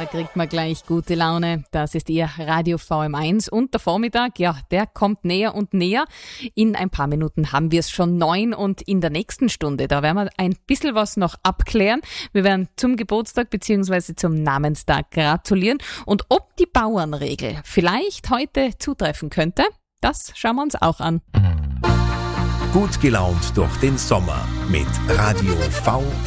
Da kriegt man gleich gute Laune. Das ist Ihr Radio VM1 und der Vormittag, ja, der kommt näher und näher. In ein paar Minuten haben wir es schon 9 und in der nächsten Stunde, da werden wir ein bisschen was noch abklären. Wir werden zum Geburtstag bzw. zum Namenstag gratulieren und ob die Bauernregel vielleicht heute zutreffen könnte, das schauen wir uns auch an. Gut gelaunt durch den Sommer mit Radio VM.